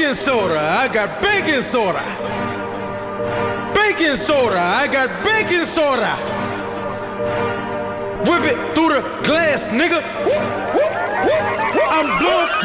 baking soda, I got baking soda. Baking soda, I got baking soda. Whip it through the glass, nigga. I'm blowing.